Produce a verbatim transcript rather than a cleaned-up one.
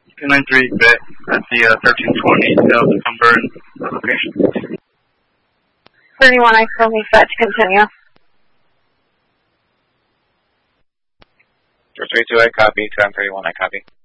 two nine three bit at the uh, thirteen twenty Delta number and location. thirty-one, I firmly set to continue. four three two, I copy. two M thirty-one, I copy.